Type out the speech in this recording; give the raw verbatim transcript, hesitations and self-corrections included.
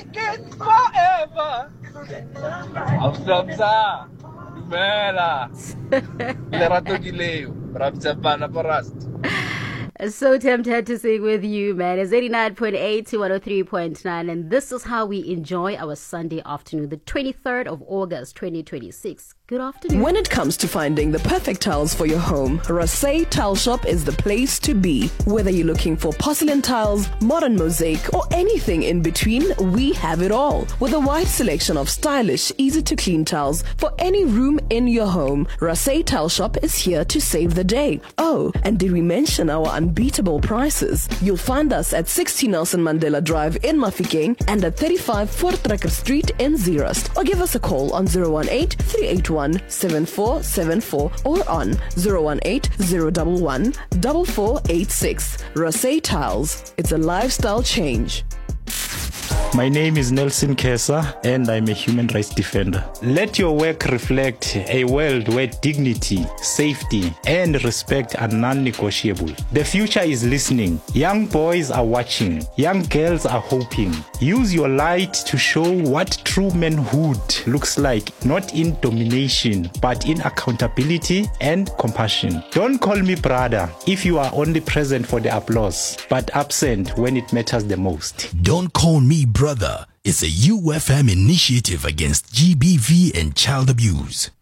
make it forever. Awesome, Mela. Lerato Gileo. Rabzabana Parast. So tempted to sing with you, man. It's eighty-nine point eight to one oh three point nine, and this is how we enjoy our Sunday afternoon, the twenty-third of August, twenty twenty-six. Good afternoon. When it comes to finding the perfect tiles for your home, Rasay Tile Shop is the place to be. Whether you're looking for porcelain tiles, modern mosaic, or anything in between, we have it all. With a wide selection of stylish, easy-to-clean tiles for any room in your home, Rasay Tile Shop is here to save the day. Oh, and did we mention our unbeatable prices? You'll find us at sixty Nelson Mandela Drive in Mafikeng and at thirty-five Voortrekker Street in Zeerust. Or give us a call on zero one eight, three eight one, seven four seven four or on zero one eight, zero one one, four four eight six. Rasay Tiles. It's a lifestyle change. My name is Nelson Kesa and I'm a human rights defender. Let your work reflect a world where dignity, safety, and respect are non-negotiable. The future is listening. Young boys are watching. Young girls are hoping. Use your light to show what true manhood looks like, not in domination, but in accountability and compassion. Don't call me brother if you are only present for the applause, but absent when it matters the most. Don't call me brother. It's a U F M initiative against G B V and child abuse.